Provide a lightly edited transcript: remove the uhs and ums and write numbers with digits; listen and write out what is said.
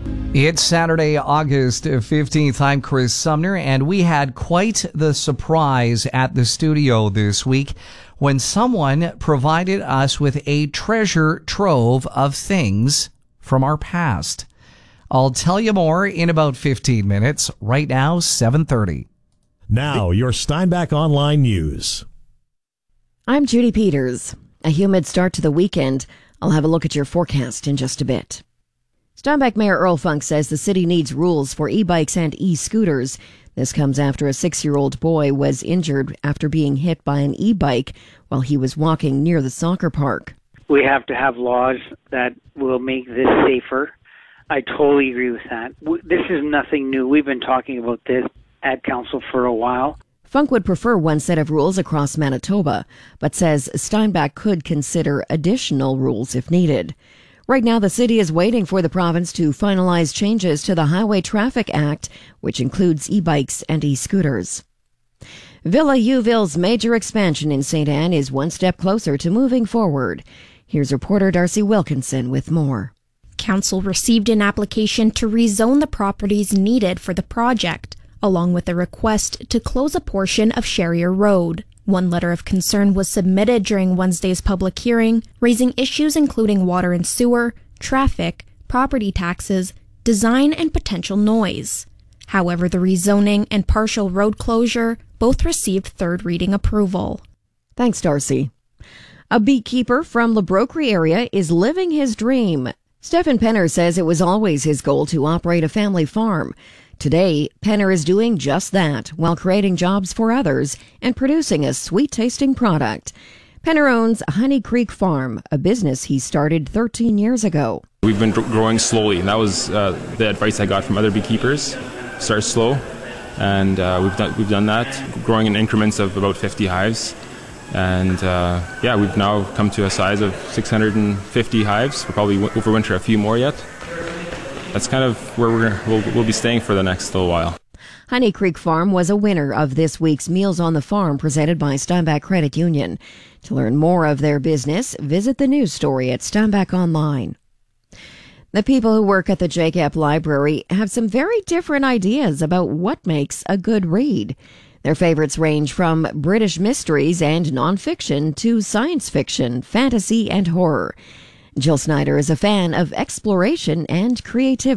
It's Saturday, August 15th. I'm Chris Sumner, and we had quite the surprise at the studio this week when someone provided us with a treasure trove of things from our past. I'll tell you more in about 15 minutes. Right now, 7:30. Now, your Steinbach Online News. I'm Judy Peters. A humid start to the weekend. I'll have a look at your forecast in just a bit. Steinbach Mayor Earl Funk says the city needs rules for e-bikes and e-scooters. This comes after a 6-year-old boy was injured after being hit by an e-bike while he was walking near the soccer park. We have to have laws that will make this safer. I totally agree with that. This is nothing new. We've been talking about this at council for a while. Funk would prefer one set of rules across Manitoba, but says Steinbach could consider additional rules if needed. Right now, the city is waiting for the province to finalize changes to the Highway Traffic Act, which includes e-bikes and e-scooters. Villa Youville's major expansion in St. Anne is one step closer to moving forward. Here's reporter Darcy Wilkinson with more. Council received an application to rezone the properties needed for the project, along with a request to close a portion of Sherrier Road. One letter of concern was submitted during Wednesday's public hearing, raising issues including water and sewer, traffic, property taxes, design, and potential noise. However, the rezoning and partial road closure both received third reading approval. Thanks, Darcy. A beekeeper from La Broquerie area is living his dream. Stephen Penner says it was always his goal to operate a family farm. Today, Penner is doing just that while creating jobs for others and producing a sweet-tasting product. Penner owns Honey Creek Farm, a business he started 13 years ago. We've been growing slowly, and that was the advice I got from other beekeepers. Start slow, and we've done that, growing in increments of about 50 hives. And we've now come to a size of 650 hives. We'll probably overwinter a few more yet. That's kind of where we'll be staying for the next little while. Honey Creek Farm was a winner of this week's Meals on the Farm presented by Steinbach Credit Union. To learn more of their business, visit the news story at Steinbach Online. The people who work at the JCAP Library have some very different ideas about what makes a good read. Their favorites range from British mysteries and nonfiction to science fiction, fantasy, and horror. Jill Snyder is a fan of exploration and creativity.